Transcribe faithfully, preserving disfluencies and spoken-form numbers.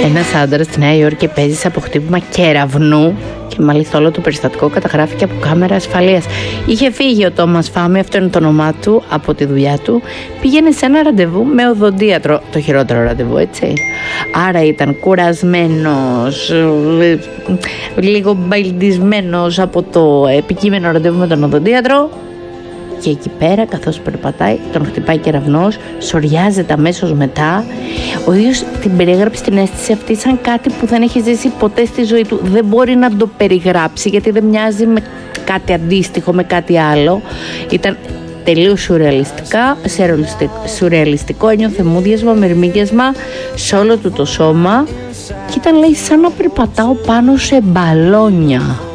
ένας άντρας στη Νέα Υόρκη επέζησε από χτύπημα κεραυνού και μάλιστα όλο το περιστατικό καταγράφηκε από κάμερα ασφαλείας. Είχε φύγει ο Τόμας Φάμι, αυτό είναι το όνομά του, από τη δουλειά του. Πήγαινε σε ένα ραντεβού με οδοντίατρο, το χειρότερο ραντεβού, έτσι. Άρα ήταν κουρασμένος, λίγο μπαϊλντισμένος από το επικείμενο ραντεβού με τον οδοντίατρο. Και εκεί πέρα, καθώς περπατάει, τον χτυπάει κεραυνός, σοριάζεται αμέσως μετά. Ο ίδιος την περιέγραψε την αίσθηση αυτή σαν κάτι που δεν έχει ζήσει ποτέ στη ζωή του. Δεν μπορεί να το περιγράψει γιατί δεν μοιάζει με κάτι αντίστοιχο, με κάτι άλλο. Ήταν τελείως σουρεαλιστικά, σουρεαλιστικό, ένιωθε μούδιασμα, μυρμήγκιασμα σε όλο του το σώμα και ήταν, λέει, σαν να περπατάω πάνω σε μπαλόνια.